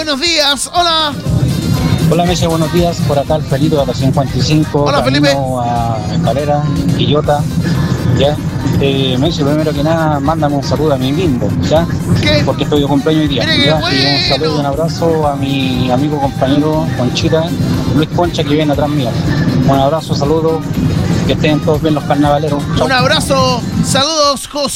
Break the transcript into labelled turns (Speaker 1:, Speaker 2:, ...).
Speaker 1: buenos días. Hola.
Speaker 2: Hola, Meche, buenos días. Por acá el Felipe de la 55.
Speaker 1: Hola, Felipe.
Speaker 2: A Escalera, Quillota. ¿Ya? Meche, primero que nada, mándame un saludo a mi bimbo, ¿ya?
Speaker 1: ¿Qué?
Speaker 2: Porque estoy de cumpleaños hoy día.
Speaker 1: Mire qué
Speaker 2: ¿ya?
Speaker 1: bueno.
Speaker 2: Y un saludo y un abrazo a mi amigo compañero Conchita, Luis Concha, que viene atrás mío. Un abrazo, saludo. Que estén todos bien los carnavaleros. Chau.
Speaker 1: Un abrazo. Saludos, José.